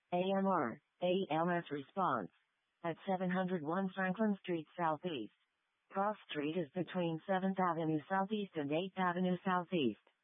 AMR, AMS response. At 701 Franklin Street Southeast. Cross Street is between 7th Avenue Southeast and 8th Avenue Southeast.